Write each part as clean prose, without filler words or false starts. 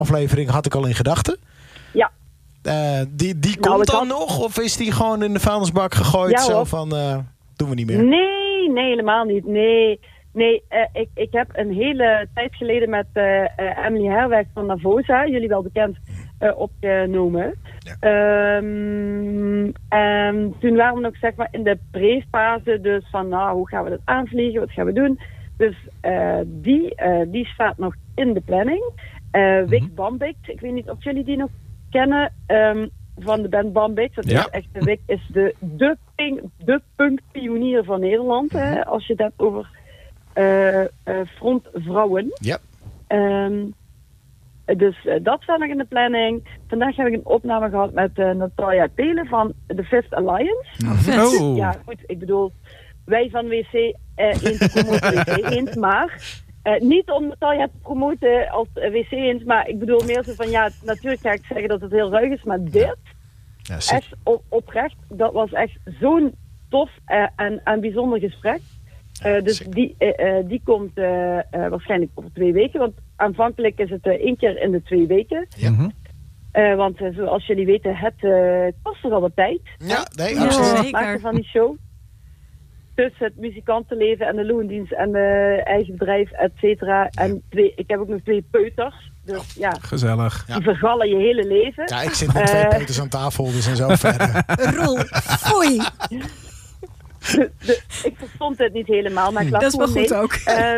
aflevering had ik al in gedachten. Ja. Die komt dan nog? Of is die gewoon in de vuilnisbak gegooid? Ja, zo van, doen we niet meer? Nee, helemaal niet. Nee, ik heb een hele tijd geleden met Emily Herweg van Navosa, jullie wel bekend, opgenomen. Ja. En toen waren we nog zeg maar in de pre-fase, dus van hoe gaan we dat aanvliegen, wat gaan we doen? Dus die staat nog in de planning. Wick Bambik, ik weet niet of jullie die nog kennen, van de band Bambik. Dat is echt, Wick is de punkpionier van Nederland, als je het hebt over frontvrouwen. Ja. Dus dat staat nog in de planning. Vandaag heb ik een opname gehad met Natalia Telen van The Fifth Alliance. Oh. Ja, goed, ik bedoel, wij van WC Eend promoten WC Eend, maar niet om Natalia te promoten als WC Eend, maar ik bedoel meer zo van, ja, natuurlijk ga ik zeggen dat het heel ruig is, maar dit, echt oprecht, dat was echt zo'n tof en bijzonder gesprek. Dus die komt waarschijnlijk over 2 weken. Want aanvankelijk is het 1 keer in de 2 weken. Ja. Want zoals jullie weten, het kost er wel wat tijd. Ja, nee, absoluut. Het maken van die show. Tussen het muzikantenleven en de loondienst en de eigen bedrijf, et cetera. En ik heb ook nog 2 peuters. Dus ja, gezellig. Die vergallen je hele leven. Ja, ik zit met 2 peuters aan tafel, dus en zo verder. Roel, foei. Ik verstond het niet helemaal, maar ik laat dat is wel goed mee. ook.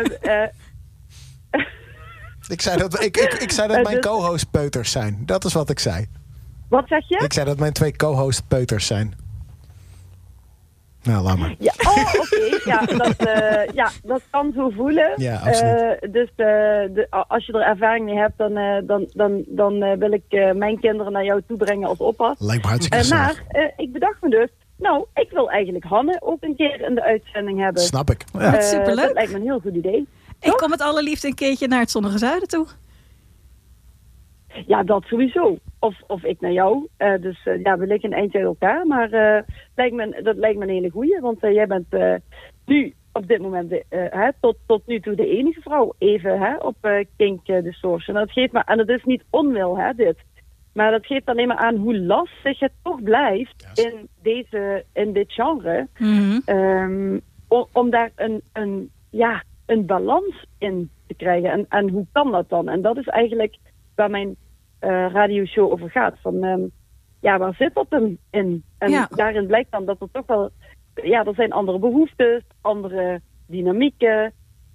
Ik zei dat mijn co-host peuters zijn. Dat is wat ik zei. Wat zeg je? Ik zei dat mijn 2 co-host peuters zijn. Nou, laat maar. Ja, oké. Ja, dat kan zo voelen. Ja, absoluut. Dus als je er ervaring mee hebt, dan wil ik mijn kinderen naar jou toe brengen als oppas. Lijkt me hartstikke gezellig. Maar ik bedacht me dus, ik wil eigenlijk Hanne ook een keer in de uitzending hebben. Snap ik. Ja. Superleuk. Dat lijkt me een heel goed idee. Ik kom het allerliefst een keertje naar het zonnige zuiden toe. Ja, dat sowieso. Of ik naar jou. Dus we liggen een eindje uit elkaar. Maar dat lijkt me een hele goeie. Want jij bent nu op dit moment tot nu toe de enige vrouw even op Kink Distortion. Dat geeft en dat is niet onwil, dit. Maar dat geeft alleen maar aan hoe lastig het toch blijft in dit genre. Mm-hmm. Om daar een balans in te krijgen. En hoe kan dat dan? En dat is eigenlijk waar mijn radioshow over gaat. Van, waar zit dat hem in? En daarin blijkt dan dat er toch wel... Ja, er zijn andere behoeftes, andere dynamieken.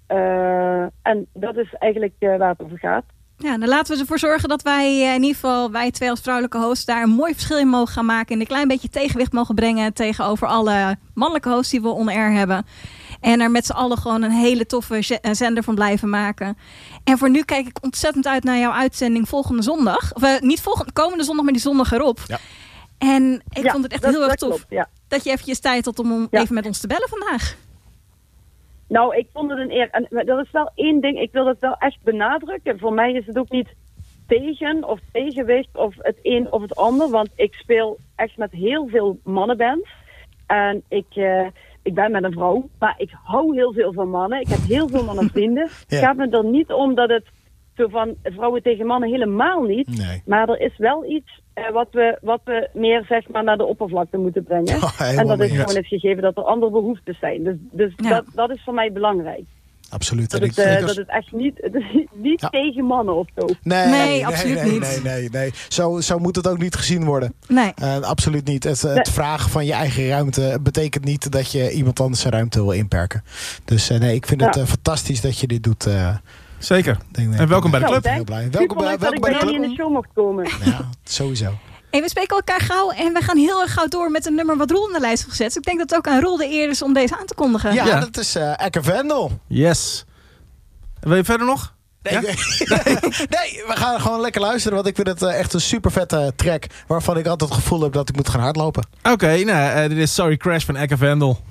En dat is eigenlijk waar het over gaat. Ja, dan laten we ervoor zorgen dat wij in ieder geval, wij 2 als vrouwelijke hosts, daar een mooi verschil in mogen gaan maken. En een klein beetje tegenwicht mogen brengen tegenover alle mannelijke hosts die we on-air hebben. En er met z'n allen gewoon een hele toffe zender van blijven maken. En voor nu kijk ik ontzettend uit naar jouw uitzending volgende zondag. Of niet komende zondag, maar die zondag erop. Ja. En ik vond het echt heel erg tof dat je eventjes tijd had om even met ons te bellen vandaag. Nou, ik vond het een eer. En dat is wel 1 ding, ik wil dat wel echt benadrukken. Voor mij is het ook niet tegen of tegenwicht of het een of het ander. Want ik speel echt met heel veel mannenbands. En ik ben met een vrouw, maar ik hou heel veel van mannen. Ik heb heel veel mannenvrienden. Het gaat me er niet om dat het zo van vrouwen tegen mannen helemaal niet. Nee. Maar er is wel iets wat we meer zeg maar naar de oppervlakte moeten brengen. En dat is gewoon het gegeven dat er andere behoeftes zijn. Dus dat is voor mij belangrijk. Absoluut. Dat het echt niet tegen mannen of zo. Nee, absoluut niet. Nee. Zo moet het ook niet gezien worden. Nee. Absoluut niet. Het vragen van je eigen ruimte betekent niet dat je iemand anders zijn ruimte wil inperken. Dus ik vind het fantastisch dat je dit doet. Zeker. En welkom bij de club. Heel blij. Welkom bij jullie in de show mocht komen. Ja, sowieso. Hey, we spreken elkaar gauw en we gaan heel erg gauw door met een nummer wat Roel in de lijst heeft gezet. Dus ik denk dat het ook aan Roel de eer is om deze aan te kondigen. Ja. Dat is Ecke Vendel. Yes. Wil je verder nog? Nee, we gaan gewoon lekker luisteren. Want ik vind het echt een super vette track. Waarvan ik altijd het gevoel heb dat ik moet gaan hardlopen. Oké, dit is Sorry Crash van Ecke Vendel.